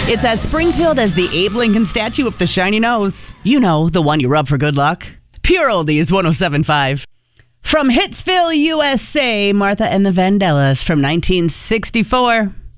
It's as Springfield as the Abe Lincoln statue with the shiny nose. You know, the one you rub for good luck. Pure Oldies 107.5. From Hitsville, USA, Martha and the Vandellas from 1964.